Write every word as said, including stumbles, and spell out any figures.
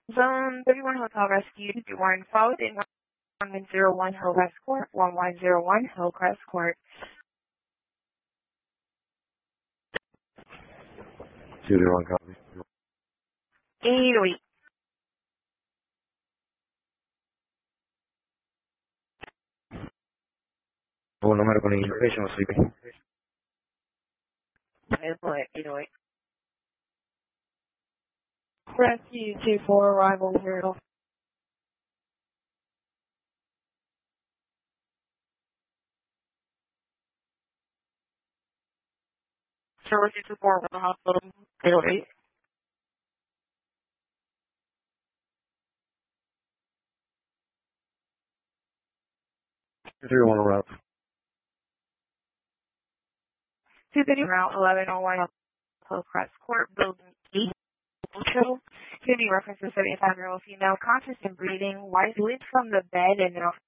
Zone thirty-one Hotel Rescue one followed in one one zero one Hillcrest Court, one one zero one Hillcrest Court. two zero one copy. eight oh eight. Phone number con information o sleeping. eight oh eight. Rescue two four arrival zero. Service two four with the hospital. eight oh eight. two three one route. two thirty Route eleven oh one Hillcrest Court, Building eight. Show. Could be reference to seventy-five year old female, conscious and breathing, white lit from the bed and now